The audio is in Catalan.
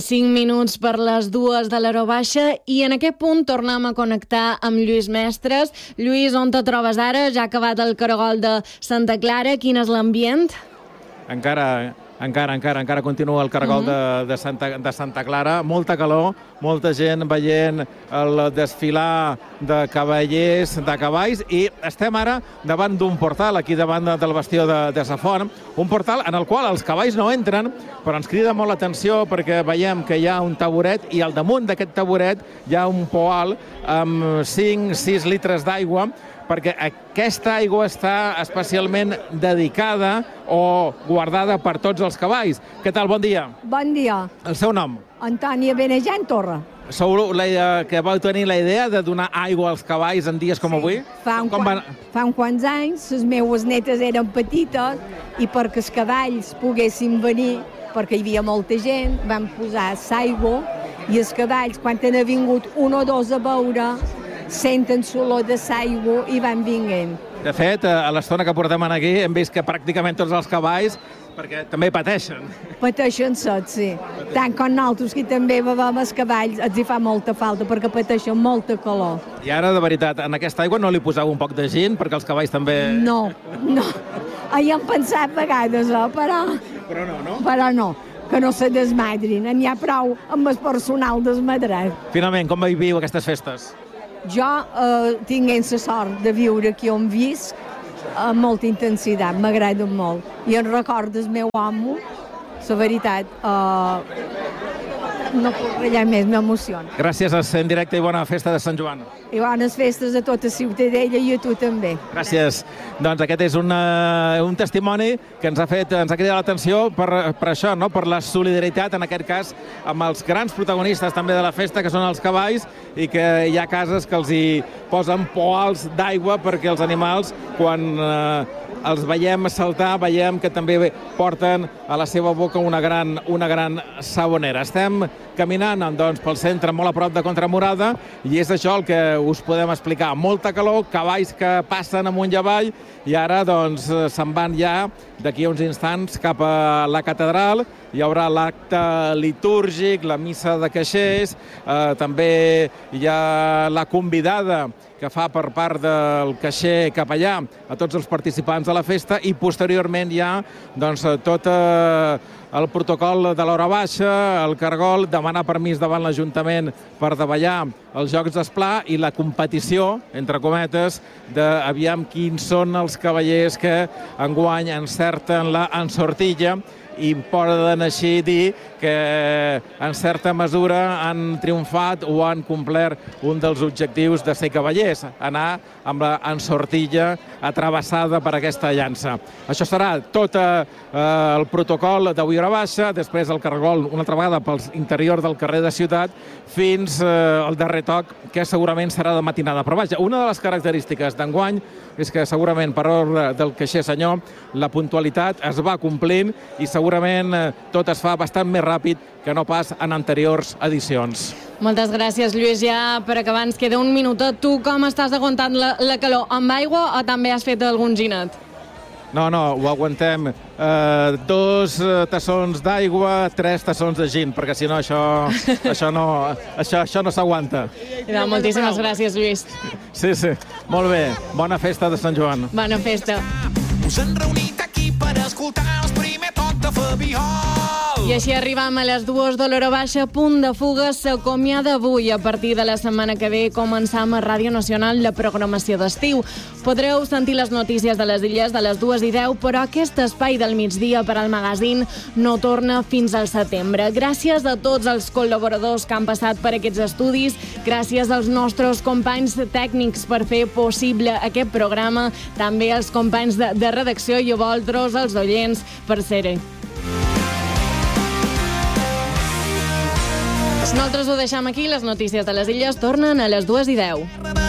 5 minuts per les 2 de l'hora baixa i en aquest punt tornem a connectar amb Lluís Mestres. Lluís, on te trobes ara? Ja ha acabat el caragol de Santa Clara. Quin és l'ambient? Encara continua el caragol de Santa Clara. Molta calor, molta gent veient el desfilar de cavallers, de cavalls, i estem ara davant d'un portal, aquí davant del bastió de Sa Font, un portal en el qual els cavalls no entren, però ens crida molt l'atenció perquè veiem que hi ha un taburet i al damunt d'aquest taburet hi ha un poal amb 5-6 litres d'aigua, perquè aquesta aigua està especialment dedicada o guardada per tots els cavalls. Què tal? Bon dia. Bon dia. El seu nom? Antònia Benejant Torra. Sou que vau tenir la idea de donar aigua als cavalls en dies com avui? Fa uns quants anys, les meves netes eren petites i perquè els cavalls poguessin venir, perquè hi havia molta gent, van posar l'aigua i els cavalls, quan han vingut un o dos a veure, senten l'olor de l'aigua i van vinguent. De fet, a l'estona que portem aquí hem vist que pràcticament tots els cavalls, perquè també pateixen. Pateixen set, sí. Tant com nosaltres, que també bevem els cavalls, els hi fa molta falta, perquè pateixen molta calor. I ara, de veritat, en aquesta aigua no li poseu un poc de gin, perquè els cavalls també... No. Hi hem pensat vegades, però... Però no, no? Però no, que no se desmadrin. N'hi ha prou amb el personal desmadrat. Finalment, com viu aquestes festes? Jo tinguent la sort de viure aquí on visc amb molta intensitat, m'agrada molt. I en record del meu amo, la veritat, no puc ratllar més, m'emociona. Gràcies a Ser en Directe i bona festa de Sant Joan. I bones festes a tota Ciutadella i a tu també. Gràcies. Doncs aquest és un testimoni que ens ha cridat l'atenció per això, no? Per la solidaritat, en aquest cas, amb els grans protagonistes també de la festa, que són els cavalls, i que hi ha cases que els hi posen poals d'aigua perquè els animals, quan els veiem saltar, veiem que també porten a la seva boca una gran sabonera. Estem caminant doncs, pel centre, molt a prop de Contramurada, i és això el que us podem explicar. Molta calor, cavalls que passen amunt i avall, i ara doncs, se'n van ja, d'aquí a uns instants, cap a la catedral. Hi haurà l'acte litúrgic, la missa de caixers, també hi ha la convidada que fa per part del caixer capellà a tots els participants de la festa, i posteriorment hi ha doncs, tot el protocol de l'hora baixa, el cargol, demanar permís davant l'Ajuntament per davallar els Jocs d'Esplà i la competició, entre cometes, d'aviam quins són els cavallers que enguany encerten la ensortilla, i poden així dir que en certa mesura han triomfat o han complert un dels objectius de ser cavallers, anar amb la ensortilla atravessada per aquesta llança. Això serà tot el protocol d'avui hora baixa, després el cargol una altra vegada pel interior del carrer de Ciutat, fins al darrer toc, que segurament serà de matinada. Però vaja, una de les característiques d'enguany és que segurament per ordre del caixer senyor la puntualitat es va complint i segurament tot es fa bastant més ràpid que no pas en anteriors edicions. Moltes gràcies, Lluís. Ja per acabar ens queda un minutet. Tu com estàs aguantant la calor? Amb aigua o també has fet algun ginet? No, ho aguantem. 2 tassons d'aigua, 3 tassons de gin, perquè si no això no s'aguanta. Moltíssimes gràcies, Lluís. Sí, molt bé. Bona festa de Sant Joan. Bona festa. Us han reunit aquí per escoltar el primer toc de Fabiol. I així arribam a les 2 de l'hora baixa. Punt de fuga s'acomiada avui. A partir de la setmana que ve començam a Ràdio Nacional la programació d'estiu. Podreu sentir les notícies de les illes de les 2:10, però aquest espai del migdia per al magazín no torna fins al setembre. Gràcies a tots els col·laboradors que han passat per aquests estudis, gràcies als nostres companys tècnics per fer possible aquest programa, també als companys de redacció i a vosaltres, els oients, per ser-hi. Nosaltres ho deixam aquí. Les notícies de les illes tornen a les 2:10.